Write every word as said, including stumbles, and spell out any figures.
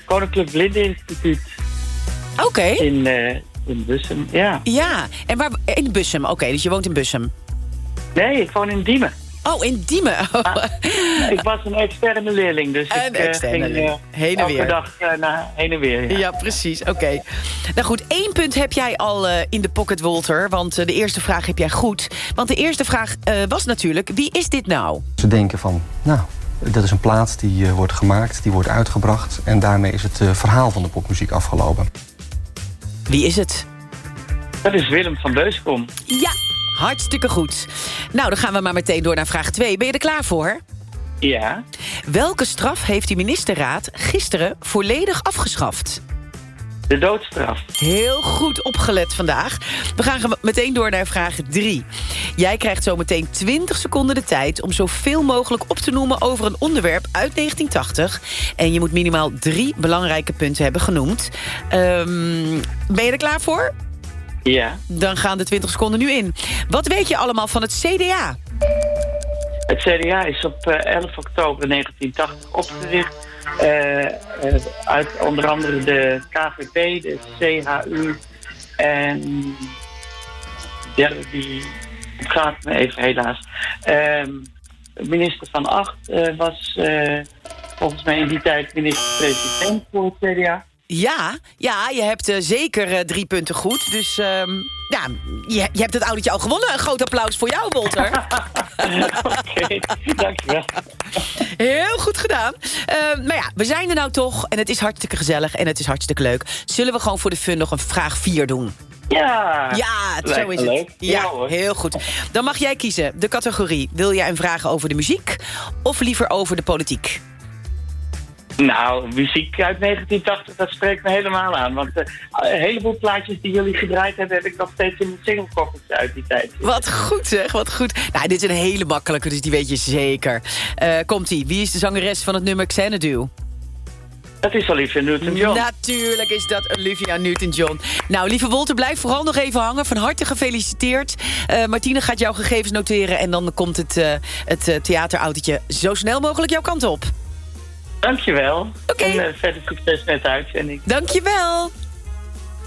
Koninklijk Blindeninstituut. Oké. Okay. In, uh, in Bussum, ja. Ja, en waar, in Bussum. Oké, okay, dus je woont in Bussum. Nee, ik woon in Diemen. Oh, in Diemen. Oh. Ah, ik was een externe leerling, dus een ik externe uh, ging uh, heen en weer. elke dag uh, naar heen en weer. Ja, ja precies. Oké. Okay. Nou goed, één punt heb jij al uh, in de pocket, Walter. Want uh, de eerste vraag heb jij goed. Want de eerste vraag uh, was natuurlijk, wie is dit nou? Ze denken van, nou, dat is een plaat die uh, wordt gemaakt, die wordt uitgebracht. En daarmee is het uh, verhaal van de popmuziek afgelopen. Wie is het? Dat is Willem van Beuskom. Ja, hartstikke goed. Nou, dan gaan we maar meteen door naar vraag twee. Ben je er klaar voor? Ja. Welke straf heeft de ministerraad gisteren volledig afgeschaft? De doodstraf. Heel goed opgelet vandaag. We gaan meteen door naar vraag drie. Jij krijgt zo meteen twintig seconden de tijd om zoveel mogelijk op te noemen over een onderwerp uit negentien tachtig. En je moet minimaal drie belangrijke punten hebben genoemd. Um, ben je er klaar voor? Ja. Dan gaan de twintig seconden nu in. Wat weet je allemaal van het C D A? Het C D A is op elf oktober negentien tachtig opgericht. Uh, uh, uit onder andere de K V P, de C H U en de derde die gaat me even helaas. Uh, minister Van Acht uh, was uh, volgens mij in die tijd minister-president voor het C D A. Ja, ja, je hebt uh, zeker uh, drie punten goed. Dus um, ja, je, je hebt het autootje al gewonnen. Een groot applaus voor jou, Walter. Oké, okay, dankjewel. Heel goed gedaan. Uh, maar ja, we zijn er nou toch. En het is hartstikke gezellig en het is hartstikke leuk. Zullen we gewoon voor de fun nog een vraag vier doen? Ja, ja zo is leuk. het. Ja, ja hoor. Heel goed. Dan mag jij kiezen de categorie. Wil jij een vraag over de muziek of liever over de politiek? Nou, muziek uit negentien tachtig, dat spreekt me helemaal aan. Want uh, een heleboel plaatjes die jullie gedraaid hebben, heb ik nog steeds in de singlekoffertjes uit die tijd. Wat goed zeg, wat goed. Nou, dit is een hele makkelijke, dus die weet je zeker. Uh, Komt-ie. Wie is de zangeres van het nummer Xanadu? Dat is Olivia Newton-John. Natuurlijk is dat Olivia Newton-John. Nou, lieve Walter, blijf vooral nog even hangen. Van harte gefeliciteerd. Uh, Martine gaat jouw gegevens noteren en dan komt het, uh, het uh, theaterautootje zo snel mogelijk jouw kant op. Dankjewel. Okay. En uh, verder succes met de uitzending. Dankjewel.